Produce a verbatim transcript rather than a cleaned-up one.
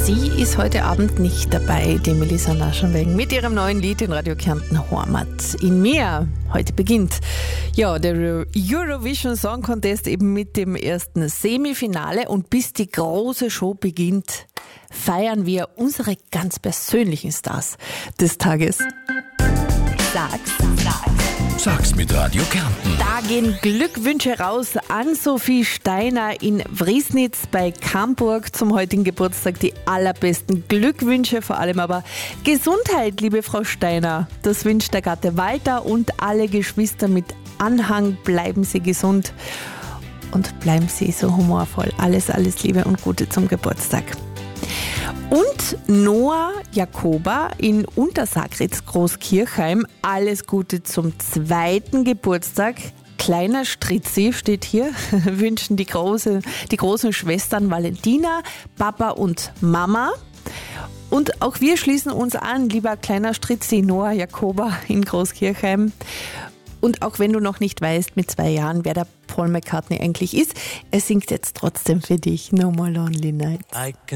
Sie ist heute Abend nicht dabei, die Melissa Naschenwegen, mit ihrem neuen Lied in Radio Kärnten Heimat in mir. Heute beginnt ja der Eurovision Song Contest eben mit dem ersten Semifinale, und bis die große Show beginnt, feiern wir unsere ganz persönlichen Stars des Tages. Sag's, sag's. Sag's mit Radio Kärnten. Da gehen Glückwünsche raus an Sophie Steiner in Wriesnitz bei Camburg zum heutigen Geburtstag. Die allerbesten Glückwünsche, vor allem aber Gesundheit, liebe Frau Steiner. Das wünscht der Gatte Walter und alle Geschwister mit Anhang. Bleiben Sie gesund und bleiben Sie so humorvoll. Alles, alles Liebe und Gute zum Geburtstag. Und Noah Jakoba in Untersagritz Großkirchheim, alles Gute zum zweiten Geburtstag. Kleiner Stritzi steht hier, wünschen die, große, die großen Schwestern Valentina, Papa und Mama. Und auch wir schließen uns an, lieber kleiner Stritzi, Noah Jakoba in Großkirchheim. Und auch wenn du noch nicht weißt mit zwei Jahren, wer der Paul McCartney eigentlich ist, er singt jetzt trotzdem für dich No More Lonely Nights.